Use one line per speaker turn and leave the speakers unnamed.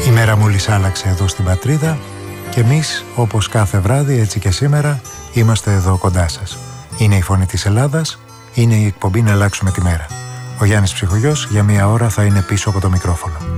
Η μέρα μόλις άλλαξε εδώ στην πατρίδα και εμείς, όπως κάθε βράδυ, έτσι και σήμερα, είμαστε εδώ κοντά σας. Είναι η Φωνή της Ελλάδας, είναι η εκπομπή «Να αλλάξουμε τη μέρα». Ο Γιάννης Ψυχογιός για μία ώρα θα είναι πίσω από το μικρόφωνο.